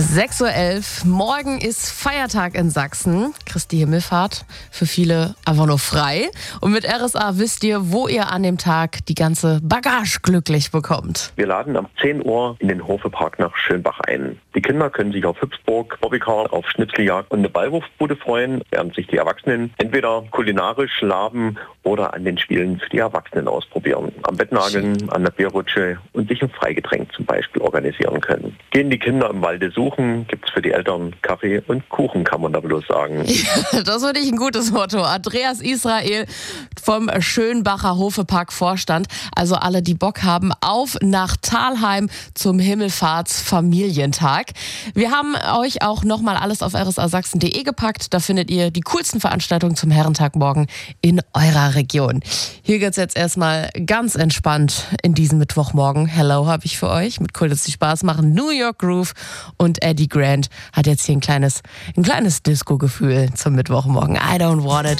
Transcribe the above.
6:11 Uhr. Morgen ist Feiertag in Sachsen. Christi Himmelfahrt. Für viele einfach nur frei. Und mit RSA wisst ihr, wo ihr an dem Tag die ganze Bagage glücklich bekommt. Wir laden um 10 Uhr in den Hofepark nach Schönbach ein. Die Kinder können sich auf Hüpfburg, Bobbycar, auf Schnitzeljagd und eine Ballwurfbude freuen, während sich die Erwachsenen entweder kulinarisch laben oder an den Spielen für die Erwachsenen ausprobieren. Am Bettnageln, an der Bierrutsche und sich ein Freigetränk zum Beispiel organisieren können. Gehen die Kinder im Walde suchen, gibt es für die Eltern Kaffee und Kuchen, kann man da bloß sagen. Ja, das finde ich ein gutes Motto. Andreas Israel vom Schönbacher Hofepark Vorstand. Also alle, die Bock haben, auf nach Thalheim zum Himmelfahrtsfamilientag. Wir haben euch auch nochmal alles auf rsasachsen.de gepackt. Da findet ihr die coolsten Veranstaltungen zum Herrentag morgen in eurer Region. Hier geht's jetzt erstmal ganz entspannt in diesem Mittwochmorgen. Hello habe ich für euch mit Cool, dass die Spaß machen. New York Groove und Eddie Grant hat jetzt hier ein kleines Disco-Gefühl zum Mittwochmorgen. I don't want it.